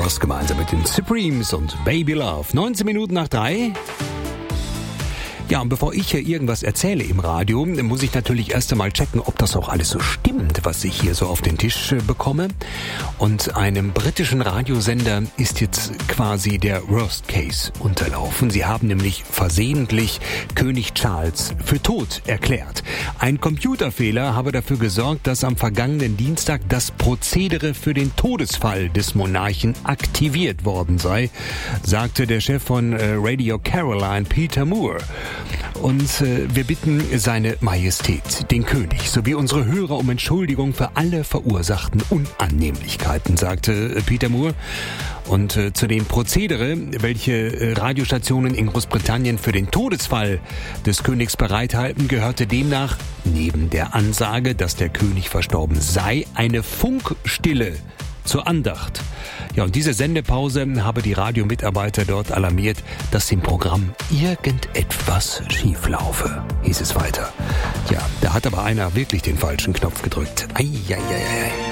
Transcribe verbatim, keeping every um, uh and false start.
Ross gemeinsam mit den Supremes und Baby Love. neunzehn Minuten nach drei. Ja, und bevor ich hier irgendwas erzähle im Radio, muss ich natürlich erst einmal checken, ob das auch alles so stimmt, was ich hier so auf den Tisch äh, bekomme. Und einem britischen Radiosender ist jetzt quasi der Worst Case unterlaufen. Sie haben nämlich versehentlich König Charles für tot erklärt. Ein Computerfehler habe dafür gesorgt, dass am vergangenen Dienstag das Prozedere für den Todesfall des Monarchen aktiviert worden sei, sagte der Chef von äh, Radio Caroline, Peter Moore. Und äh, wir bitten seine Majestät, den König, sowie unsere Hörer um Entschuldigung für alle verursachten Unannehmlichkeiten, sagte äh, Peter Moore. Und äh, zu dem Prozedere, welche äh, Radiostationen in Großbritannien für den Todesfall des Königs bereithalten, gehörte demnach neben der Ansage, dass der König verstorben sei, eine Funkstille zur Andacht. Ja, und diese Sendepause habe die Radiomitarbeiter dort alarmiert, dass im Programm irgendetwas schieflaufe, hieß es weiter. Ja, da hat aber einer wirklich den falschen Knopf gedrückt. Ei, ei, ei, ei.